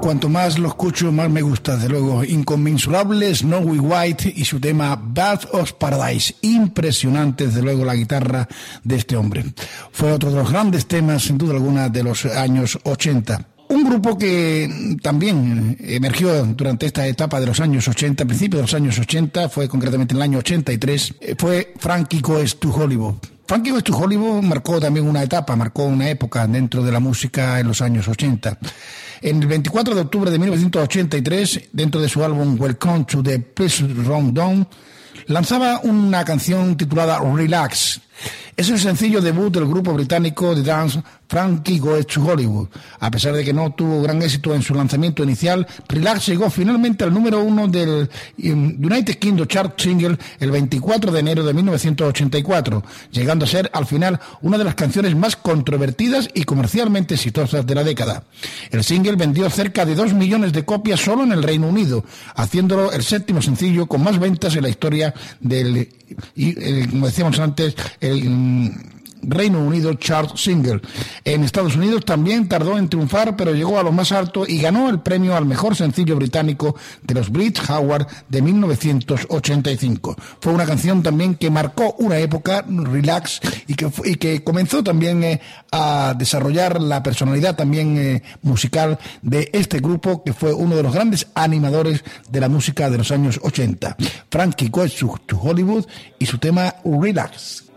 cuanto más lo escucho, más me gusta, desde luego. Inconmensurable Snowy White y su tema Birds of Paradise. Impresionante, desde luego, la guitarra de este hombre. Fue otro de los grandes temas, sin duda alguna, de los años 80. Un grupo que también emergió durante esta etapa de los años 80, principios de los años 80, fue concretamente en el año 83, fue Frankie Goes to Hollywood. Frankie Goes to Hollywood marcó también una etapa, marcó una época dentro de la música en los años 80. En el 24 de octubre de 1983, dentro de su álbum Welcome to the Pleasure Rundown, lanzaba una canción titulada Relax. Es el sencillo debut del grupo británico de dance Frankie Goes to Hollywood. A pesar de que no tuvo gran éxito en su lanzamiento inicial, Relax llegó finalmente al número 1 del United Kingdom Chart Single el 24 de enero de 1984, llegando a ser al final una de las canciones más controvertidas y comercialmente exitosas de la década. El single vendió cerca de 2 millones de copias solo en el Reino Unido, haciéndolo el séptimo sencillo con más ventas en la historia del, como decíamos antes, el Reino Unido Chart Single. En Estados Unidos también tardó en triunfar, pero llegó a lo más alto y ganó el premio al mejor sencillo británico de los Brit Awards de 1985. Fue una canción también que marcó una época, Relax, y que comenzó también a desarrollar la personalidad también musical de este grupo, que fue uno de los grandes animadores de la música de los años 80. Frankie Goes to Hollywood y su tema Relax.